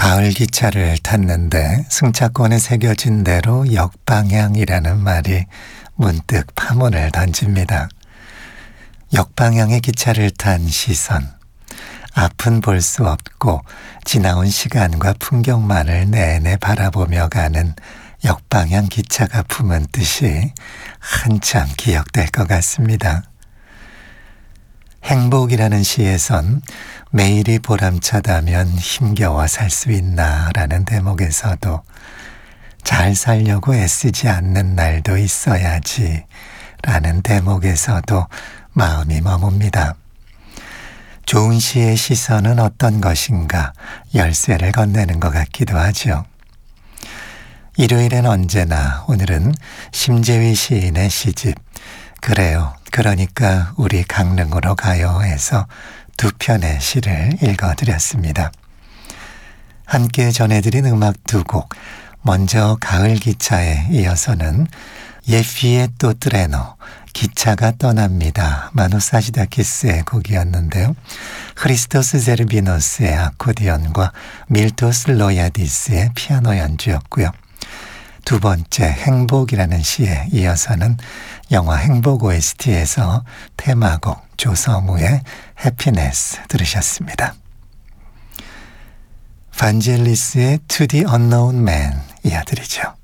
가을 기차를 탔는데 승차권에 새겨진 대로 역방향이라는 말이 문득 파문을 던집니다. 역방향의 기차를 탄 시선, 앞은 볼 수 없고 지나온 시간과 풍경만을 내내 바라보며 가는 역방향 기차가 품은 뜻이 한참 기억될 것 같습니다. 행복이라는 시에선 매일이 보람차다면 힘겨워 살 수 있나 라는 대목에서도 잘 살려고 애쓰지 않는 날도 있어야지 라는 대목에서도 마음이 머뭅니다. 좋은 시의 시선은 어떤 것인가 열쇠를 건네는 것 같기도 하죠. 일요일엔 언제나 오늘은 심재위 시인의 시집 그래요. 그러니까 우리 강릉으로 가요에서 두 편의 시를 읽어드렸습니다. 함께 전해드린 음악 두 곡, 먼저 가을 기차에 이어서는 예피의 또 트레노, 기차가 떠납니다. 마누사시다키스의 곡이었는데요. 크리스토스 제르비노스의 아코디언과 밀토스 로야디스의 피아노 연주였고요. 두 번째 행복이라는 시에 이어서는 영화 행복 OST에서 테마곡 조성우의 해피네스 들으셨습니다. 반젤리스의 To the Unknown Man 이어드리죠.